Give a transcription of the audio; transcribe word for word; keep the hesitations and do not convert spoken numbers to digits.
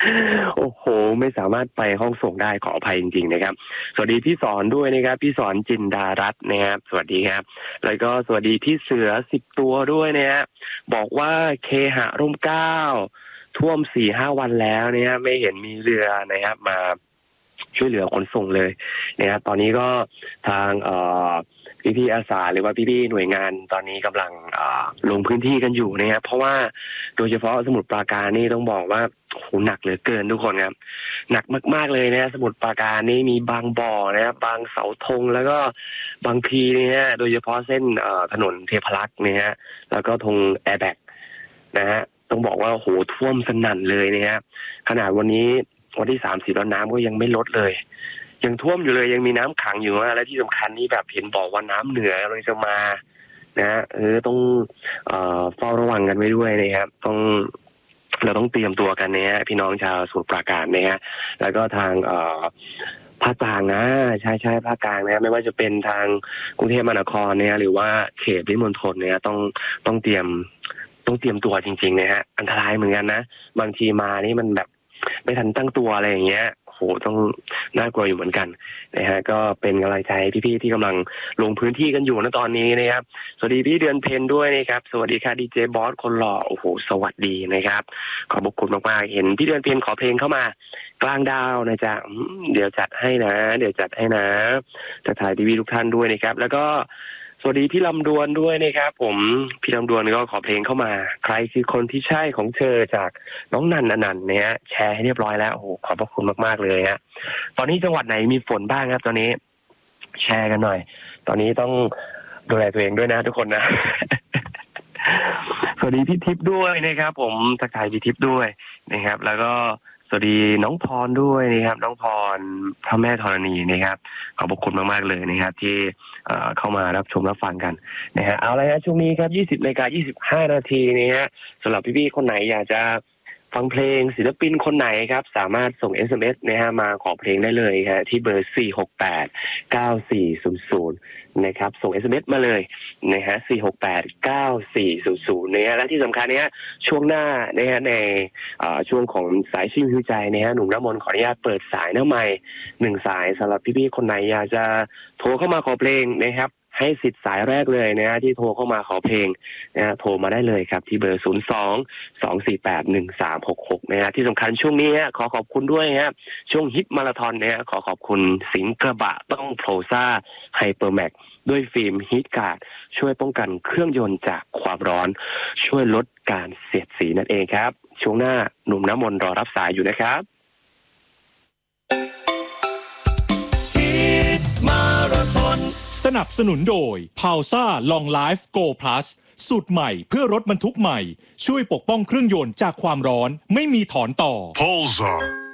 โอ้โหไม่สามารถไปห้องส่งได้ขออภัยจริงๆนะครับสวัสดีพี่สอนด้วยนะครับพี่สอนจินดารัตน์นะครับสวัสดีครับแล้วก็สวัสดีพี่เสือสิบตัวด้วยนะฮะบอกว่าเคหะร่มเกล้าท่วมสี่ห้าวันแล้วเนี่ยไม่เห็นมีเรือนะครับมาช่วยเหลือขนส่งเลยนะครับตอนนี้ก็ทางเอ่อพี่ๆอาสาหรือว่าพี่ๆหน่วยงานตอนนี้กำลังลงพื้นที่กันอยู่นะครับเพราะว่าโดยเฉพาะสมุทรปราการนี่ต้องบอกว่าโหหนักเหลือเกินทุกคนครับหนักมากๆเลยนะสมุทรปราการนี่มีบางบ่อนะครับบางเสาธงแล้วก็บางพีเนี่ยโดยเฉพาะเส้นถนนเทพรักษ์เนี่ยแล้วก็ธงแอร์แบ็กนะฮะต้องบอกว่าโหท่วมสนั่นเลยนะฮะขนาดวันนี้วันที่สามสิบแล้วน้ำก็ยังไม่ลดเลยยังท่วมอยู่เลยยังมีน้ำขังอยู่นะและที่สำคัญนี่แบบเห็นบอกว่าน้ำเหนือกำลังจะมานะเออต้องเอ่อเฝ้าระวังกันไว้ด้วยนะครับต้องเราต้องเตรียมตัวกันเนี่ยพี่น้องชาวสมุทรปราการเนี่ยฮะแล้วก็ทางเอ่อภาคกลางนะใช่ใช่ภาคกลางนะไม่ว่าจะเป็นทางกรุงเทพมหานครเนี่ยหรือว่าเขตปริมณฑลเนี่ยต้องต้องเตรียมต้องเตรียมตัวจริงๆนะฮะอันตรายเหมือนกันนะบางทีมานี่มันแบบไม่ทันตั้งตัวอะไรอย่างเงี้ยโหต้องน่ากลัวอยู่เหมือนกันนะฮะก็เป็นกำลังใจพี่ๆที่กำลังลงพื้นที่กันอยู่ณตอนนี้นะครับสวัสดีพี่เดือนเพ็ญด้วยนะครับสวัสดีค่ะดีเจบอสคนหล่อโอ้โหสวัสดีนะครับขอบคุณมากๆเห็นพี่เดือนเพ็ญขอเพลงเข้ามากลางดาวนะจ๊ะเดี๋ยวจัดให้นะเดี๋ยวจัดให้นะจะถ่ายทีวีทุกท่านด้วยนะครับแล้วก็สวัสดีพี่ลำดวนด้วยนะครับผมพี่ลำดวนก็ขอเพลงเข้ามาใครคือคนที่ใช่ของเธอจากน้องนันอนันต์เนี่ยแชร์ให้เรียบร้อยแล้วโอ้โหขอบพระคุณมากๆเลยฮะตอนนี้จังหวัดไหนมีฝนบ้างครับตอนนี้แชร์กันหน่อยตอนนี้ต้องดูแลตัวเองด้วยนะทุกคนนะ สวัสดีพี่ทิพย์ด้วยนะครับผมทักทายพี่ทิพย์ด้วยนะครับแล้วก็สวัสดีน้องพรด้วยนะครับน้องพรพระแม่ธรณีนะครับขอบคุณมากๆเลยนะครับที่เข้ามารับชมรับฟังกันนะฮะเอาละฮะช่วงนี้ครับยี่สิบนาฬิกายี่สิบห้านาทีนี่ฮะสำหรับพี่ๆคนไหนอยากจะฟังเพลงศิลปินคนไหนครับสามารถส่ง เอส เอ็ม เอส นะฮะมาขอเพลงได้เลยฮะที่เบอร์สี่หกแปด เก้าสี่ศูนย์ศูนย์นะครับส่ง เอส เอ็ม เอส มาเลยนะฮะสี่หกแปด เก้าสี่ศูนย์ศูนย์นะฮะและที่สำคัญเนี้ยช่วงหน้านะฮะในช่วงของสายชิมหิวใจนะฮะหนุ่มน้ำมนต์ขออนุญาตเปิดสายหน้าใหม่หนึ่งสายสำหรับพี่ๆคนไหนอยากจะโทรเข้ามาขอเพลงนะครับให้สิทธิ์สายแรกเลยนะฮะที่โทรเข้ามาขอเพลงนะฮะโทรมาได้เลยครับที่เบอร์ศูนย์ สอง สอง สี่ แปด หนึ่ง สาม หก หกนะฮะที่สำคัญช่วงนี้ฮะขอขอบคุณด้วยฮะช่วงฮิตมาราธอนนะฮะขอขอบคุณสิงห์กระบะต้องโพรซ่าไฮเปอร์แม็กด้วยฟิล์มฮีทการ์ดช่วยป้องกันเครื่องยนต์จากความร้อนช่วยลดการเสียดสีนั่นเองครับช่วงหน้าหนุ่มน้ำมนต์รอรับสายอยู่นะครับมาราธอนสนับสนุนโดย พาวซ่า Long Life Go Plus สูตรใหม่เพื่อรถบรรทุกใหม่ช่วยปกป้องเครื่องยนต์จากความร้อนไม่มีถอนต่อ Pulsar